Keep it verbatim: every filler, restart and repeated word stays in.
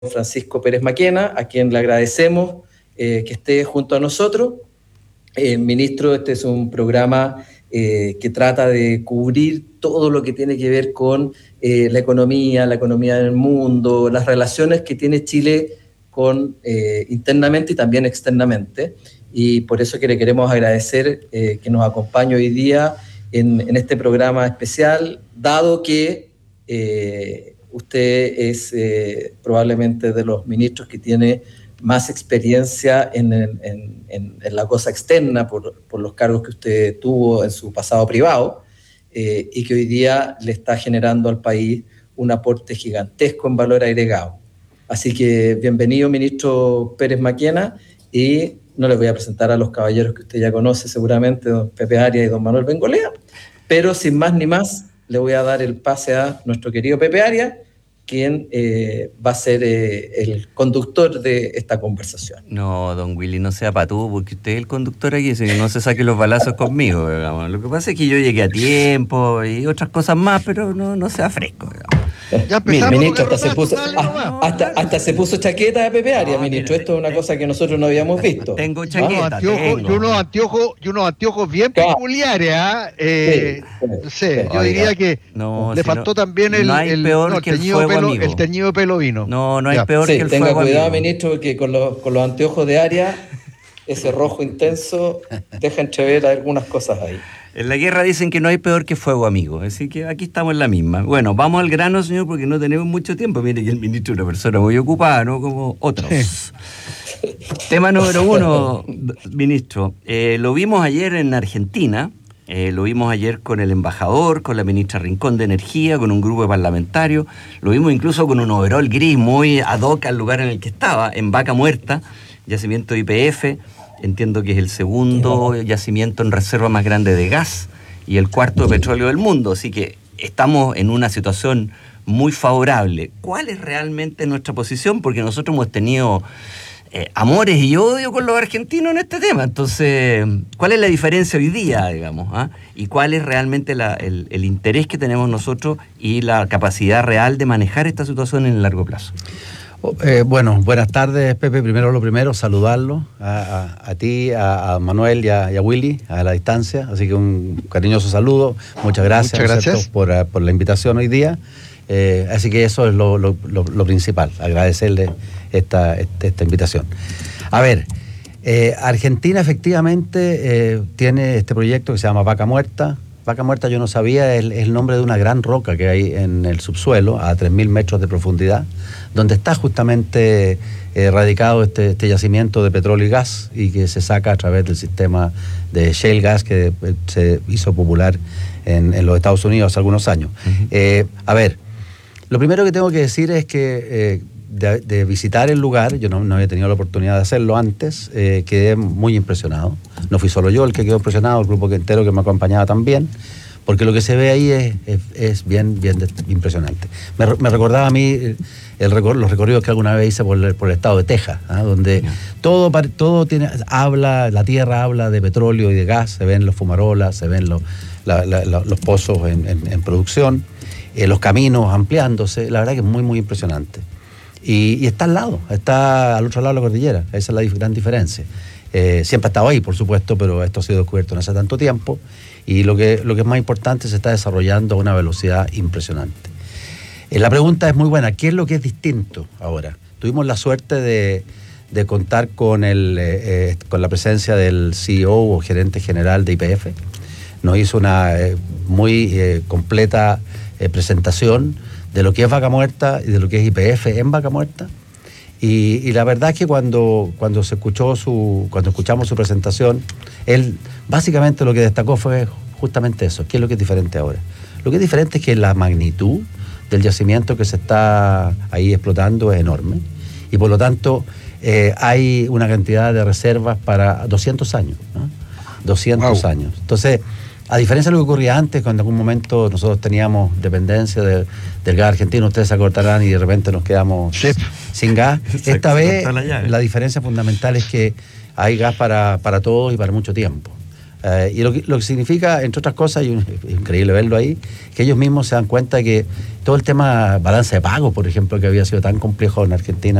Francisco Pérez Maquena, a quien le agradecemos eh, que esté junto a nosotros. Eh, ministro, este es un programa eh, que trata de cubrir todo lo que tiene que ver con eh, la economía, la economía del mundo, las relaciones que tiene Chile con, eh, internamente y también externamente. Y por eso que le queremos agradecer eh, que nos acompañe hoy día en, en este programa especial, dado que eh, usted es eh, probablemente de los ministros que tiene más experiencia en, en, en, en la cosa externa por, por los cargos que usted tuvo en su pasado privado eh, y que hoy día le está generando al país un aporte gigantesco en valor agregado. Así que bienvenido, ministro Pérez Maquena, y no les voy a presentar a los caballeros que usted ya conoce seguramente, don Pepe Arias y don Manuel Bengolea, pero sin más ni más le voy a dar el pase a nuestro querido Pepe Arias, quien eh, va a ser eh, el conductor de esta conversación. No, don Willy, no sea patú, porque usted es el conductor aquí, así que no se saque los balazos conmigo, digamos. Lo que pasa es que yo llegué a tiempo y otras cosas más, pero no, no sea fresco, digamos. Ya mira, ministro, hasta se, puso, ah, hasta, hasta se puso chaqueta de Pepe Arias, no, ministro. Mira, esto es una cosa que nosotros no habíamos visto. Tengo chaqueta, ¿Ah? Anteojos, tengo. Y unos anteojos, y unos anteojos bien claro. peculiares, ¿eh? Eh, sí, no sé, yo diría que no, le si faltó no, también el, no hay el, peor no, el que el teñido fuego, pelo, amigo. el teñido de pelo vino. No, no hay ya. peor sí, que el tenga fuego, cuidado, amigo. ministro, que con los, con los anteojos de Arias, ese rojo intenso deja entrever algunas cosas ahí. En la guerra dicen que no hay peor que fuego, amigo. Así que aquí estamos en la misma. Bueno, vamos al grano, señor, porque no tenemos mucho tiempo. Mire que el ministro es una persona muy ocupada, ¿no? Como otros. Tema número uno, ministro. Eh, lo vimos ayer en Argentina. Eh, lo vimos ayer con el embajador, con la ministra Rincón de Energía, con un grupo de parlamentarios. Lo vimos incluso con un overol gris muy ad hoc al lugar en el que estaba, en Vaca Muerta, yacimiento I P F. Entiendo que es el segundo yacimiento en reserva más grande de gas y el cuarto de petróleo del mundo. Así que estamos en una situación muy favorable. ¿Cuál es realmente nuestra posición? Porque nosotros hemos tenido eh, amores y odio con los argentinos en este tema. Entonces, ¿cuál es la diferencia hoy día, digamos? ¿Ah? ¿Y cuál es realmente la, el, el interés que tenemos nosotros y la capacidad real de manejar esta situación en el largo plazo? Eh, bueno, buenas tardes, Pepe. Primero lo primero, saludarlo a, a, a ti, a, a Manuel y a, y a Willy a la distancia. Así que un cariñoso saludo. Muchas gracias, Muchas gracias. Por, por la invitación hoy día. Eh, así que eso es lo, lo, lo, lo principal, agradecerle esta, esta, esta invitación. A ver, eh, Argentina efectivamente eh, tiene este proyecto que se llama Vaca Muerta. Vaca Muerta, yo no sabía, es el, el nombre de una gran roca que hay en el subsuelo, a tres mil metros de profundidad, donde está justamente eh, radicado este, este yacimiento de petróleo y gas y que se saca a través del sistema de shale gas que eh, se hizo popular en, en los Estados Unidos hace algunos años. Uh-huh. Eh, a ver, lo primero que tengo que decir es que eh, de, de visitar el lugar, yo no, no había tenido la oportunidad de hacerlo antes, eh, quedé muy impresionado. No fui solo yo el que quedó impresionado, el grupo entero que me acompañaba también, porque lo que se ve ahí es, es, es bien, bien impresionante. Me, me recordaba a mí el, el, los recorridos que alguna vez hice por el, por el estado de Texas, ¿eh? Donde yeah. todo, todo tiene, habla, la tierra habla de petróleo y de gas, se ven los fumarolas, se ven los, la, la, la, los pozos en, en, en producción, eh, los caminos ampliándose, la verdad que es muy, muy impresionante. Y, y está al lado, está al otro lado de la cordillera, esa es la gran diferencia. Eh, siempre ha estado ahí, por supuesto, pero esto ha sido descubierto no hace tanto tiempo y lo que, lo que es más importante, se está desarrollando a una velocidad impresionante. Eh, la pregunta es muy buena, ¿qué es lo que es distinto ahora? Tuvimos la suerte de, de contar con, el, eh, con la presencia del C E O o gerente general de I P F, nos hizo una eh, muy eh, completa eh, presentación de lo que es Vaca Muerta y de lo que es I P F en Vaca Muerta. Y, y la verdad es que cuando, cuando se escuchó su, cuando escuchamos su presentación, él básicamente lo que destacó fue justamente eso. ¿Qué es lo que es diferente ahora? Lo que es diferente es que la magnitud del yacimiento que se está ahí explotando es enorme y por lo tanto eh, hay una cantidad de reservas para doscientos años, ¿no? doscientos wow. años. Entonces, a diferencia de lo que ocurría antes, cuando en algún momento nosotros teníamos dependencia de, del gas argentino, ustedes se acordarán y de repente nos quedamos sí. sin gas. Esta vez la, la diferencia fundamental es que hay gas para, para todos y para mucho tiempo. Eh, y lo que, lo que significa, entre otras cosas, y es increíble verlo ahí, que ellos mismos se dan cuenta que todo el tema balanza de pagos, por ejemplo, que había sido tan complejo en Argentina,